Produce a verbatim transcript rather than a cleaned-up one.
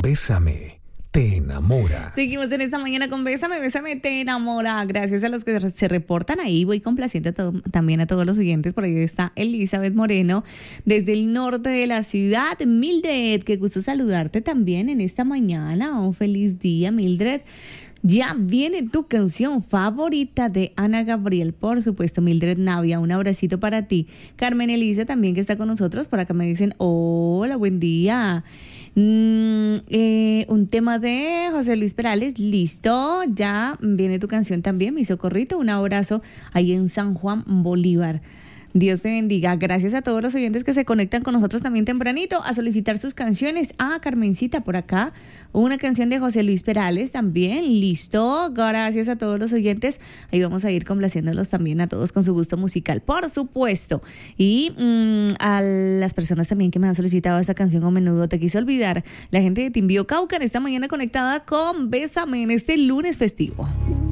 Bésame, te enamora. Seguimos en esta mañana con Bésame, Bésame, te enamora. Gracias a los que se reportan ahí. Voy complaciendo a todo, también a todos los oyentes. Por ahí está Elizabeth Moreno, desde el norte de la ciudad. Mildred, qué gusto saludarte también en esta mañana. Un feliz día, Mildred. Ya viene tu canción favorita de Ana Gabriel, por supuesto, Mildred Navia, un abracito para ti. Carmen Elisa también que está con nosotros, por acá me dicen, hola, buen día. Mm, eh, un tema de José Luis Perales, listo, ya viene tu canción también, mi socorrito, un abrazo ahí en San Juan Bolívar. Dios te bendiga. Gracias a todos los oyentes que se conectan con nosotros también tempranito a solicitar sus canciones. Ah, Carmencita por acá. Una canción de José Luis Perales también. Listo. Gracias a todos los oyentes. Ahí vamos a ir complaciéndolos también a todos con su gusto musical, por supuesto. Y mmm, a las personas también que me han solicitado esta canción con Menudo Te Quiso Olvidar. La gente de Timbío, Cauca, esta mañana conectada con Bésame en este lunes festivo.